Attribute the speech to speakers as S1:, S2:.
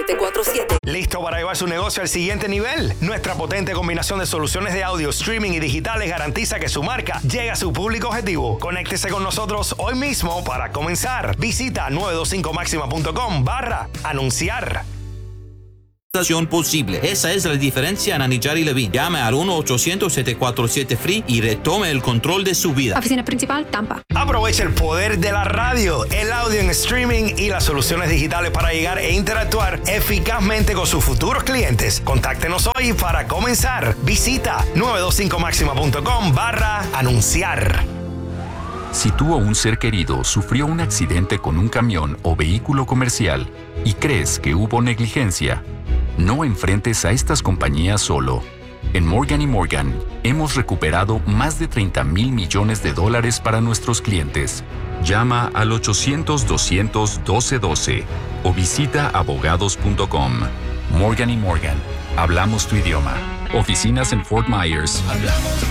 S1: 747.
S2: ¿Listo para llevar su negocio al siguiente nivel? Nuestra potente combinación de soluciones de audio, streaming y digitales garantiza que su marca llegue a su público objetivo. Conéctese con nosotros hoy mismo para comenzar. Visita 925maxima.com/anunciar.
S3: Posible. Esa es la diferencia en Anidjar y Levine. Llame al 1-800-747-FREE y retome el control de su vida.
S4: Oficina principal, Tampa.
S2: Aprovecha el poder de la radio, el audio en streaming y las soluciones digitales para llegar e interactuar eficazmente con sus futuros clientes. Contáctenos hoy para comenzar. Visita 925maxima.com/anunciar.
S5: Si tú o un ser querido sufrió un accidente con un camión o vehículo comercial y crees que hubo negligencia, no enfrentes a estas compañías solo. En Morgan & Morgan hemos recuperado más de $30,000 millones para nuestros clientes. Llama al 800-200-1212 o visita abogados.com. Morgan & Morgan. Hablamos tu idioma. Oficinas en Fort Myers.